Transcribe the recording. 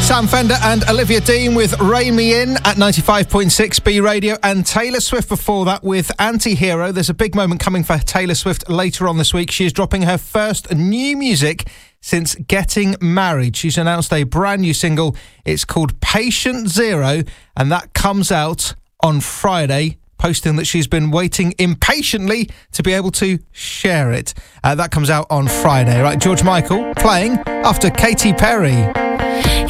Sam Fender and Olivia Dean with Rein Me In at 95.6 B Radio, and Taylor Swift before that with Anti-Hero. There's a big moment coming for Taylor Swift later on this week. She is dropping her first new music since getting married. She's announced a brand new single. It's called Patient Zero, and that comes out on Friday, posting that she's been waiting impatiently to be able to share it. That comes out on Friday. Right, George Michael playing after Katy Perry.